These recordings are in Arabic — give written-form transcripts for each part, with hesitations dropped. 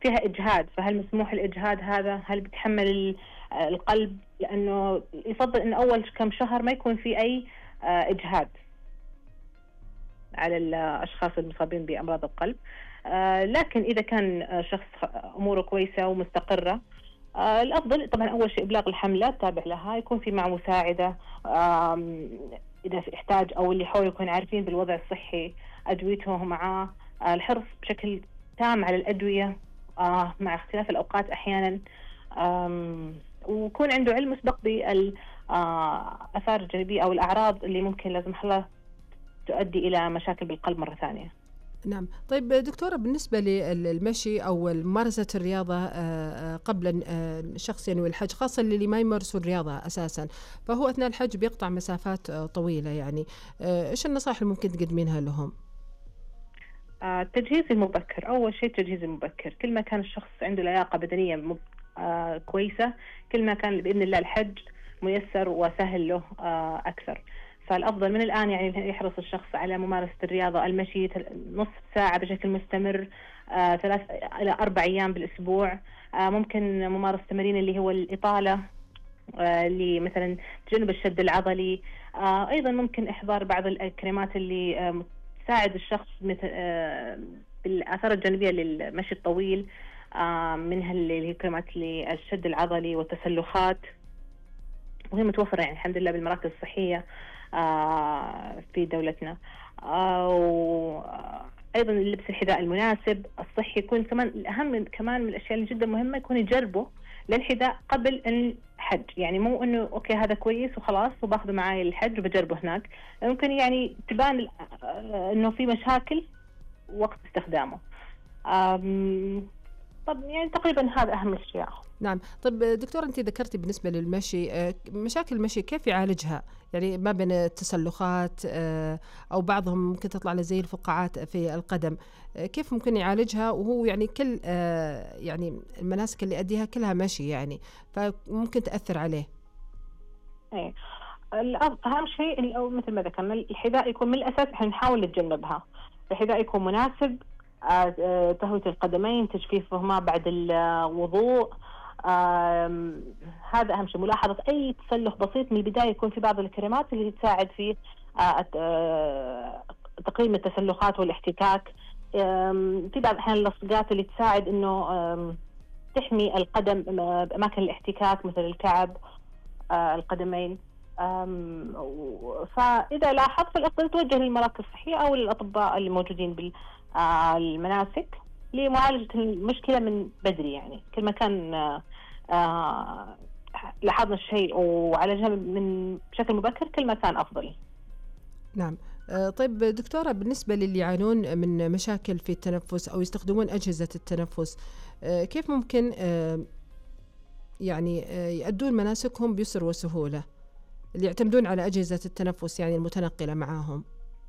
فيها إجهاد، فهل مسموح الإجهاد هذا؟ هل بتحمل القلب؟ لأنه يفضل أن أول كم شهر ما يكون في أي إجهاد على الأشخاص المصابين بأمراض القلب. لكن إذا كان شخص أموره كويسة ومستقرة، الأفضل طبعا أول شيء إبلاغ الحملة، تابع لها، يكون في معه مساعدة إذا يحتاج، أو اللي حوله يكون عارفين بالوضع الصحي، أدويته معاه، الحرص بشكل تام على الأدوية مع اختلاف الأوقات أحيانا، ويكون عنده علم مسبق بالآثار الجانبية أو الأعراض اللي ممكن لا سمح الله تؤدي إلى مشاكل بالقلب مرة ثانية. نعم. طيب دكتورة، بالنسبة للمشي أو ممارسة الرياضة قبل الشخص ينوي الحج، خاصة اللي ما يمارسوا الرياضة أساسا، فهو أثناء الحج بيقطع مسافات طويلة، يعني إيش النصائح اللي ممكن تقدمينها لهم؟ التجهيز المبكر، أول شيء التجهيز المبكر. كل ما كان الشخص عنده لياقة بدنية كويسة، كل ما كان بإذن الله الحج ميسر وسهل له أكثر. فالأفضل من الآن يعني يحرص الشخص على ممارسة الرياضة، المشي نصف ساعة بشكل مستمر 3 إلى 4 أيام بالأسبوع. ممكن ممارسة تمارين اللي هو الإطالة، اللي مثلا تجنب الشد العضلي. أيضا ممكن إحضار بعض الكريمات اللي تساعد الشخص بالآثار الجانبية للمشي الطويل، منها اللي هي كريمات للشد العضلي والتسلخات، وهي متوفرة يعني الحمد لله بالمراكز الصحية في دولتنا. وأيضا اللبس الحذاء المناسب الصحي يكون كمان الأهم، كمان من الأشياء اللي جدا مهمة يكون يجربه للحذاء قبل الحج. يعني مو إنه أوكي هذا كويس وخلاص وباخذه معي للحج وبجربه هناك، ممكن يعني تبان إنه في مشاكل وقت استخدامه. طب يعني تقريبا هذا أهم الأشياء. نعم. طيب دكتور، أنت ذكرتي بالنسبة للمشي مشاكل المشي كيف يعالجها؟ يعني ما بين التسلخات أو بعضهم ممكن تطلع له زي الفقاعات في القدم، كيف ممكن يعالجها وهو يعني كل يعني المناسك اللي أديها كلها مشي، يعني فممكن تأثر عليه؟ إيه، أهم شيء أو مثل ما ذكرنا الحذاء يكون من الأساس إحنا نحاول نتجنبها. الحذاء يكون مناسب، تهوية القدمين، تجفيفهما بعد الوضوء، هذا أهم شيء. ملاحظة أي تسلخ بسيط من البداية، يكون في بعض الكريمات اللي تساعد في تقليل التسلخات والاحتكاك. في بعض الأحيان اللصقات اللي تساعد إنه تحمي القدم بأماكن الاحتكاك مثل الكعب، القدمين. فإذا لاحظ فالأفضل توجه للمراكز الصحية أو للأطباء اللي موجودين بالمناسك لمعالجة المشكلة من بدري. يعني كل ما كان لاحظنا الشيء وعالجها من بشكل مبكر كل ما كان أفضل. نعم. طيب دكتورة، بالنسبة للي يعانون من مشاكل في التنفس أو يستخدمون أجهزة التنفس، كيف ممكن يعني يؤدون مناسكهم بيسر وسهولة، اللي يعتمدون على أجهزة التنفس يعني المتنقلة معاهم؟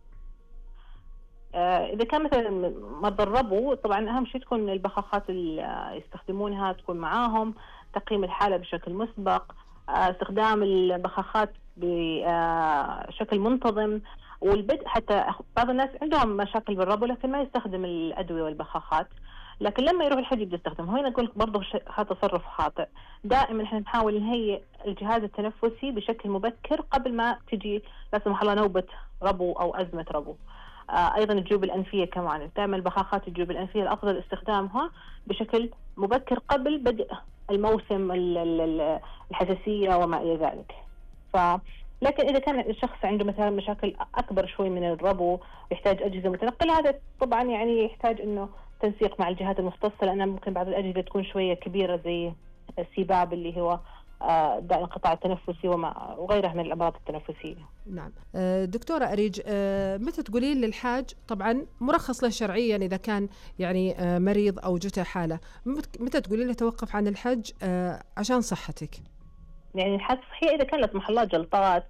إذا كان مثلا مرضى الربو، طبعا أهم شيء تكون البخاخات اللي يستخدمونها تكون معاهم، تقييم الحالة بشكل مسبق، استخدام البخاخات بشكل منتظم، والبدء. حتى بعض الناس عندهم مشاكل بالربو لكن ما يستخدم الأدوية والبخاخات، لكن لما يروح الحج يبدأ يستخدمه. هنا نقول برضه هذا تصرف خاطئ. دائما احنا نحاول نهيئ الجهاز التنفسي بشكل مبكر قبل ما تجي لا سمح الله نوبة ربو أو أزمة ربو. أيضا الجيوب الأنفية كمان، دائما البخاخات الجيوب الأنفية الأفضل استخدامها بشكل مبكر قبل بدء الموسم الحساسية وما إلى ذلك. لكن إذا كان الشخص عنده مثلا مشاكل أكبر شوي من الربو ويحتاج أجهزة متنقلة، هذا طبعا يعني يحتاج إنه تنسيق مع الجهات المختصة، لأن ممكن بعض الأجهزة تكون شوية كبيرة زي السباب اللي هو داء الانقطاع التنفسي وغيرها من الأمراض التنفسية. نعم. دكتورة أريج، متى تقولين للحاج طبعا مرخص له شرعيا إذا كان يعني مريض أو جته حالة، متى تقولين له توقف عن الحج عشان صحتك؟ يعني الحالة الصحية إذا كان لا سمح الله جلطات،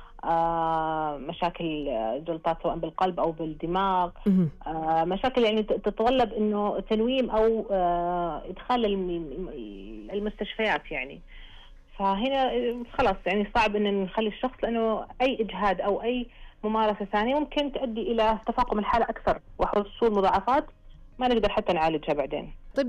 مشاكل جلطات سواء بالقلب أو بالدماغ، مشاكل يعني تتطلب إنه تنويم أو إدخال المستشفيات يعني. فهنا خلاص يعني صعب إن نخلي الشخص، لأنه أي إجهاد أو أي ممارسة ثانية ممكن تؤدي إلى تفاقم الحالة أكثر وحصول مضاعفات ما نقدر حتى نعالجها بعدين. طيب